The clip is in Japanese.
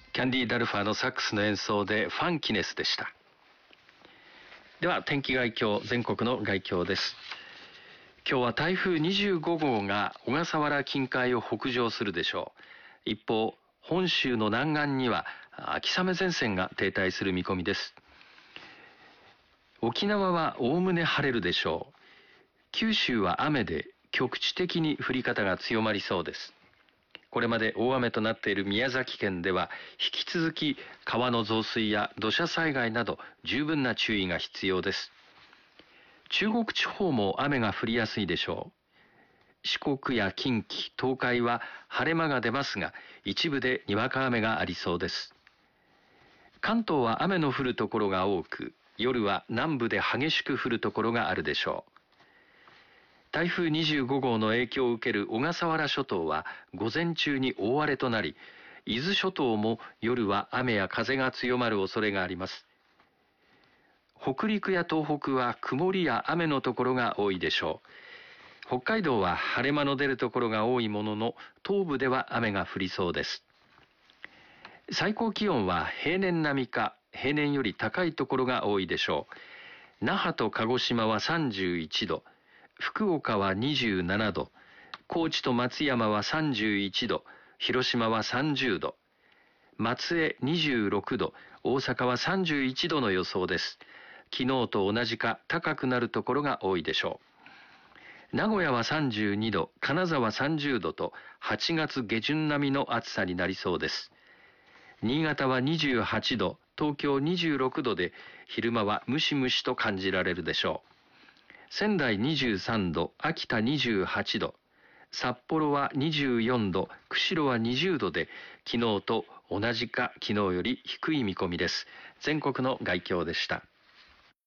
キャンディ・ダルファーのサックスの演奏でファンキネスでした。では天気概況、全国の概況です。今日は台風25号が小笠原近海を北上するでしょう。一方、本州の南岸には秋雨前線が停滞する見込みです。沖縄はおおむね晴れるでしょう。九州は雨で局地的に降り方が強まりそうです。これまで大雨となっている宮崎県では引き続き川の増水や土砂災害など十分な注意が必要です。中国地方も雨が降りやすいでしょう。四国や近畿、東海は晴れ間が出ますが、一部でにわか雨がありそうです。関東は雨の降るところが多く、夜は南部で激しく降るところがあるでしょう。台風25号の影響を受ける小笠原諸島は午前中に大荒れとなり、伊豆諸島も夜は雨や風が強まる恐れがあります。北陸や東北は曇りや雨のところが多いでしょう。北海道は晴れ間の出るところが多いものの、東部では雨が降りそうです。最高気温は平年並みか平年より高いところが多いでしょう。那覇と鹿児島は31度、福岡は27度、高知と松山は31度、広島は30度、松江26度、大阪は31度の予想です。昨日と同じか高くなるところが多いでしょう。名古屋は32度、金沢30度と8月下旬並みの暑さになりそうです。新潟は28度、東京26度で昼間はムシムシと感じられるでしょう。仙台23度、秋田28度、札幌は24度、釧路は20度で昨日と同じか昨日より低い見込みです。全国の概況でした。